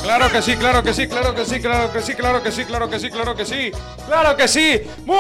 Claro que sí, claro que sí, claro que sí, claro que sí, claro que sí, claro que sí, claro que sí, claro que sí.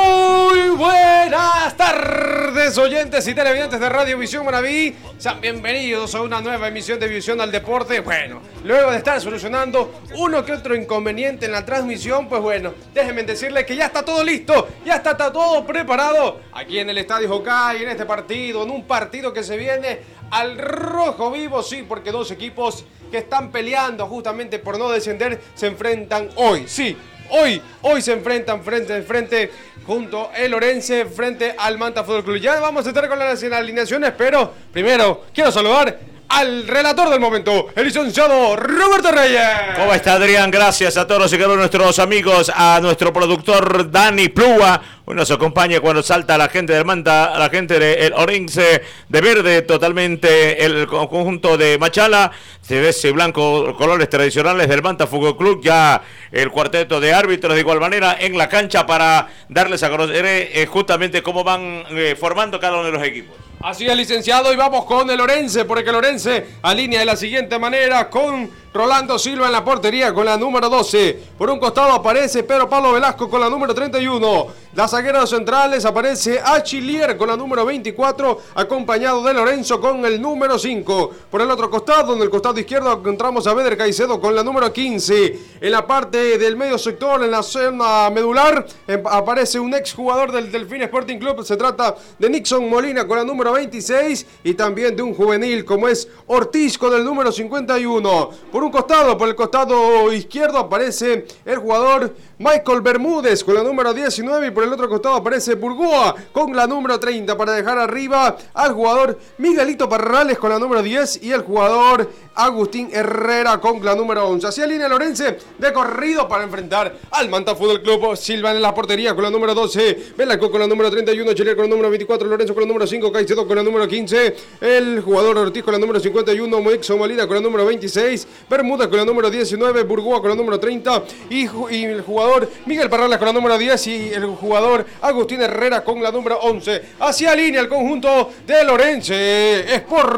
Muy buenas tardes, oyentes y televidentes de Radio Visión Maraví. Sean bienvenidos a una nueva emisión de Visión al Deporte. Bueno, luego de estar solucionando uno que otro inconveniente en la transmisión, pues bueno, déjenme decirles que ya está todo listo, ya está todo preparado aquí en el Estadio Jocay, en este partido, en un partido que se viene al rojo vivo, sí, porque dos equipos que están peleando justamente por no descender se enfrentan hoy, sí, hoy se enfrentan frente a frente junto el Orense frente al Manta Fútbol Club. Ya vamos a estar con las alineaciones, pero primero quiero saludar al relator del momento, el licenciado Roberto Reyes. ¿Cómo está, Adrián? Gracias a todos y cada uno de nuestros amigos, a nuestro productor Dani Plúa. Hoy nos acompaña cuando salta la gente del Manta, la gente del Orense de verde, totalmente el conjunto de Machala, celeste blanco, colores tradicionales del Manta Fútbol Club. Ya el cuarteto de árbitros de igual manera en la cancha para darles a conocer justamente cómo van formando cada uno de los equipos. Así es, licenciado, y vamos con el Orense, porque el Orense alinea de la siguiente manera con Rolando Silva en la portería con la número 12. Por un costado aparece Pedro Pablo Velasco con la número 31. Las zagueras centrales aparece Achillier con la número 24, acompañado de Lorenzo con el número 5. Por el otro costado, en el costado izquierdo, encontramos a Beder Caicedo con la número 15. En la parte del medio sector, en la zona medular, aparece un exjugador del Delfín Sporting Club. Se trata de Nixon Molina con la número 26 y también de un juvenil como es Ortiz con el número 51. Por el costado izquierdo aparece el jugador Michael Bermúdez con la número 19 y por el otro costado aparece Burgoa con la número 30 para dejar arriba al jugador Miguelito Parrales con la número 10 y el jugador Agustín Herrera con la número 11. Así alinea Lorense de corrido para enfrentar al Manta Fútbol Club. Silva en la portería con la número 12, Velasco con la número 31, Chile con la número 24, Lorenzo con la número 5, Caicedo con la número 15, el jugador Ortiz con la número 51, Moixo Molina con la número 26, Bermúdez con la número 19, Burgoa con la número 30 y el jugador Miguel Parrales con la número 10 y el jugador Agustín Herrera con la número 11. Así alinea el conjunto de Lorense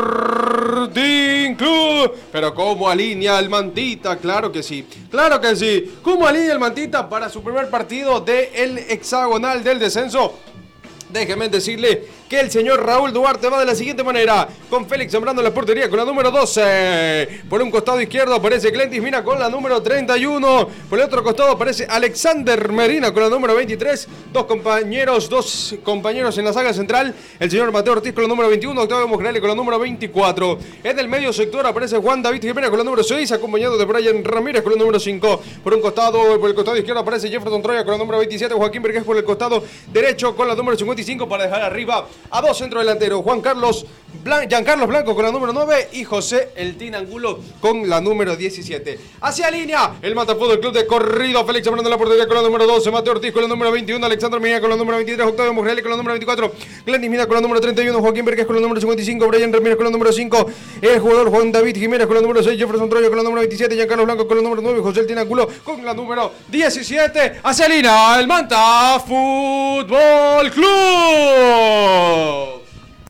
Sporting Club. Pero ¿cómo alinea el Mantita? Claro que sí, claro que sí. ¿Cómo alinea el Mantita para su primer partido del hexagonal del descenso? Déjeme decirle que el señor Raúl Duarte va de la siguiente manera, con Félix Zambrano en la portería con la número 12. Por un costado izquierdo aparece Clentis Mina con la número 31. Por el otro costado aparece Alexander Medina con la número 23. Dos compañeros en la saga central. El señor Mateo Ortiz con la número 21. Octavio Mujrale con la número 24. En el medio sector aparece Juan David Jiménez con la número 6, acompañado de Brian Ramírez con la número 5. Por el costado izquierdo aparece Jefferson Troya con la número 27. Joaquín Vergés por el costado derecho con la número 55 para dejar arriba a dos centrodelanteros, Giancarlos Blanco con la número 9 y José El Tin Angulo con la número 17. Hacia línea, el Manta Fútbol Club de corrido, Félix Zambrano en la portería con la número 12, Mateo Ortiz con la número 21, Alexandre Mina con la número 23, Octavio Mujrale con la número 24, Glendy Mina con la número 31, Joaquín Vergés con la número 55, Brian Ramírez con la número 5, el jugador Juan David Jiménez con la número 6, Jefferson Troya con la número 27, Giancarlos Blanco con la número 9 y José El Tin Angulo con la número 17. Hacia línea, el Manta Fútbol Club.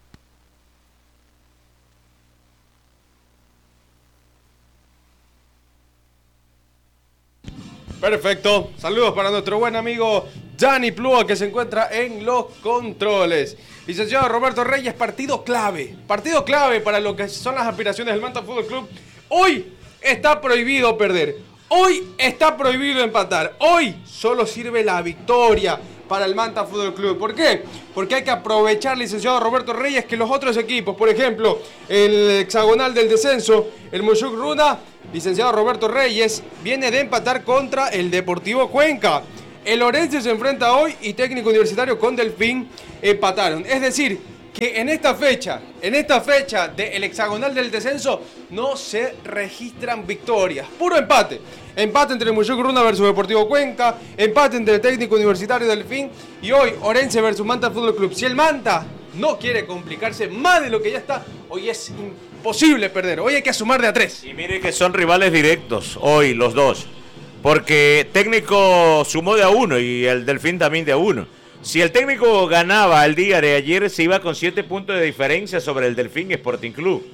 Perfecto, saludos para nuestro buen amigo Dani Plúa que se encuentra en los controles. Licenciado Roberto Reyes, partido clave para lo que son las aspiraciones del Manta Fútbol Club. Hoy está prohibido perder, hoy está prohibido empatar, hoy solo sirve la victoria para el Manta Fútbol Club. ¿Por qué? Porque hay que aprovechar, licenciado Roberto Reyes, que los otros equipos, por ejemplo, el hexagonal del descenso, el Moshuk Runa, licenciado Roberto Reyes, viene de empatar contra el Deportivo Cuenca. El Orense se enfrenta hoy y Técnico Universitario con Delfín empataron. Es decir, que en esta fecha del hexagonal del descenso no se registran victorias. Puro empate. Empate entre el Moshuk Runa versus Deportivo Cuenca, empate entre el Técnico Universitario Delfín y hoy Orense versus Manta Fútbol Club. Si el Manta no quiere complicarse más de lo que ya está, hoy es imposible perder. Hoy hay que sumar de a 3. Y mire que son rivales directos hoy los dos, porque Técnico sumó de a 1 y el Delfín también de a 1. Si el Técnico ganaba el día de ayer, se iba con 7 puntos de diferencia sobre el Delfín Sporting Club.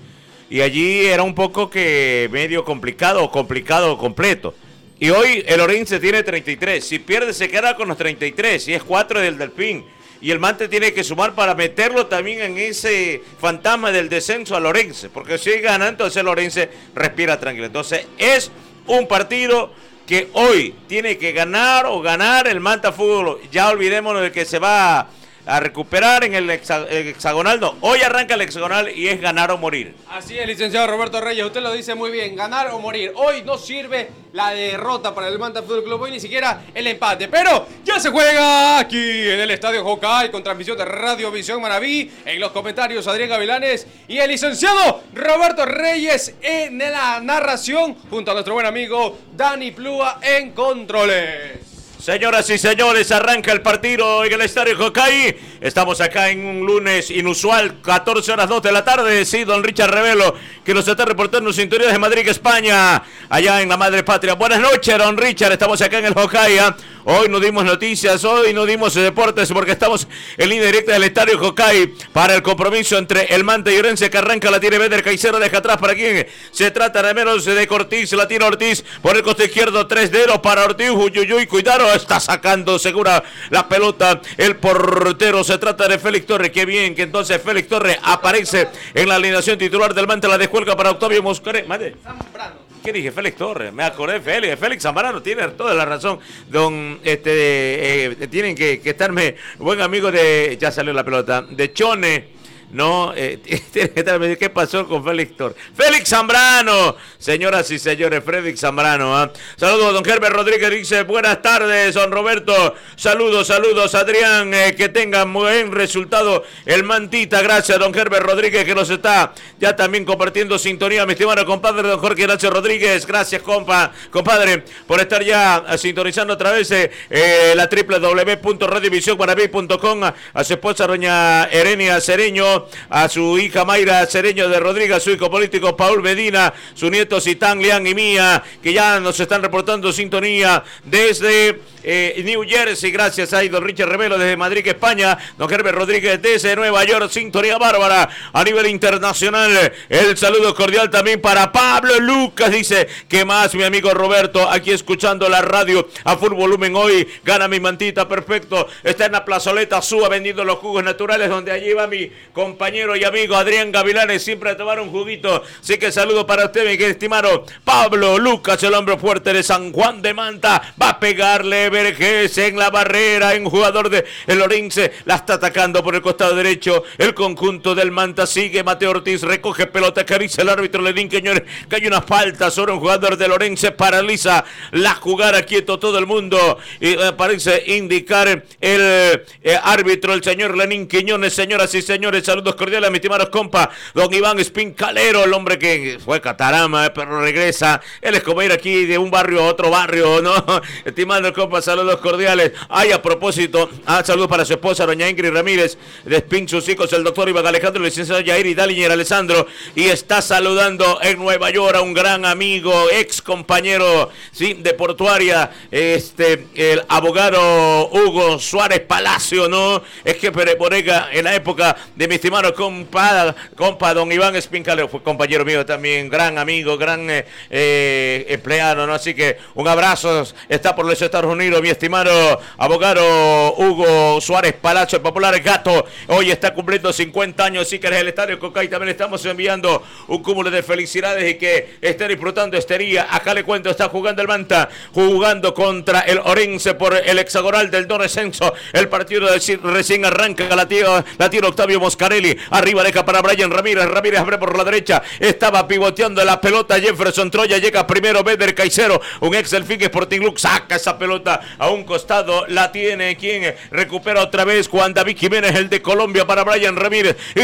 y allí era un poco que medio complicado completo. Y hoy el Orense tiene 33. Si pierde se queda con los 33. Y es 4 del Delfín. Y el Mante tiene que sumar para meterlo también en ese fantasma del descenso al Orense. Porque si gana, entonces el Orense respira tranquilo. Entonces es un partido que hoy tiene que ganar el Manta Fútbol. Ya olvidémonos de que se va a recuperar en el hexagonal. No, hoy arranca el hexagonal y es ganar o morir. Así es, licenciado Roberto Reyes, usted lo dice muy bien, ganar o morir. Hoy no sirve la derrota para el Manta Fútbol Club, hoy ni siquiera el empate, pero ya se juega aquí en el Estadio Jocay con transmisión de Radio Visión Manaví. En los comentarios Adrián Gavilanes y el licenciado Roberto Reyes en la narración, junto a nuestro buen amigo Dani Plúa en controles. Señoras y señores, arranca el partido en el Estadio Jocay. Estamos acá en un lunes inusual, 14 horas 2 de la tarde. Sí, don Richard Revelo, que nos está reportando sintonía de Madrid, España, allá en la madre patria. Buenas noches, don Richard. Estamos acá en el Jocay. Hoy no dimos noticias, hoy no dimos deportes, porque estamos en línea directa del Estadio Jocay para el compromiso entre el Manta y Orense, que arranca. La tiene Beder Caicedo, deja atrás para quien se trata de menos de Cortiz. La tiene Ortiz por el costado izquierdo, 3 dedos para Ortiz. Uyuyuy, cuidado. Está sacando segura la pelota el portero. Se trata de Félix Torres. Qué bien que entonces Félix Torres aparece en la alineación titular del Manta. La descuelga para Octavio Moscaré. Madre. ¿Qué dije? Félix Torres. Me acordé de Félix Zambrano. Tiene toda la razón. Tienen que estarme buen amigo de... Ya salió la pelota. De Chone. No, ¿qué pasó con Félix Torres? ¡Félix Zambrano! Señoras y señores, Félix Zambrano. Saludos a don Herbert Rodríguez, dice buenas tardes, don Roberto. Saludos, Adrián, que tengan buen resultado el Mantita. Gracias, don Herbert Rodríguez, que nos está ya también compartiendo sintonía. Mi estimado compadre, don Jorge Ignacio Rodríguez. Gracias, compadre, por estar ya sintonizando a través de la www.radiovisionguanabí.com. A su esposa, doña Erenia Cereño, a su hija Mayra Cereño de Rodríguez, a su hijo político Paul Medina, su nieto Citán, Lian y Mía, que ya nos están reportando sintonía desde New Jersey. Gracias a don Richard Revelo desde Madrid, España. Don Herbert Rodríguez desde Nueva York, sintonía bárbara a nivel internacional. El saludo cordial también para Pablo Lucas, dice, ¿qué más, mi amigo Roberto? Aquí escuchando la radio a full volumen. Hoy gana mi Mantita, perfecto. Está en la plazoleta Súa vendiendo los jugos naturales, donde allí va mi compañero y amigo Adrián Gavilanes, siempre a tomar un juguito. Así que saludo para usted, mi estimado Pablo Lucas, el hombre fuerte de San Juan de Manta. Va a pegarle Vergés en la barrera, en jugador de el Orense, la está atacando por el costado derecho. El conjunto del Manta sigue. Mateo Ortiz recoge pelota, acaricia el árbitro Lenín Quiñones, que hay una falta sobre un jugador del Orense, paraliza la jugada, quieto todo el mundo, y parece indicar el árbitro, el señor Lenín Quiñones. Señoras y señores, saludos cordiales a mi estimado compa don Iván Espincalero, el hombre que fue Catarama, pero regresa. Él es como ir aquí de un barrio a otro barrio, ¿no? Estimado compa, saludos cordiales. Ay, a propósito, saludos para su esposa, doña Ingrid Ramírez, de Spin, sus hijos, el doctor Iván Alejandro, el licenciado Yair y Daliñer Alessandro, y está saludando en Nueva York a un gran amigo, ex compañero, sí, de Portuaria, el abogado Hugo Suárez Palacio, ¿no? Es que Borega, en la época de mi estimado compa don Iván Espincalero, fue compañero mío también, gran amigo, gran empleado, ¿no? Así que un abrazo, está por los Estados Unidos, mi estimado abogado Hugo Suárez Palacio, el popular Gato. Hoy está cumpliendo 50 años, así que en el Estadio Jocay también estamos enviando un cúmulo de felicidades y que esté disfrutando este día. Acá le cuento, está jugando el Manta, jugando contra el Orense por el hexagonal del no descenso. El partido recién arranca, la tira Octavio Moscarelli, arriba deja para Brian Ramírez abre por la derecha, estaba pivoteando la pelota Jefferson Troya, llega primero Beder Caicedo, un ex Delfín Sporting Club, saca esa pelota a un costado, la tiene quien recupera otra vez Juan David Jiménez, el de Colombia, para Brian Ramírez.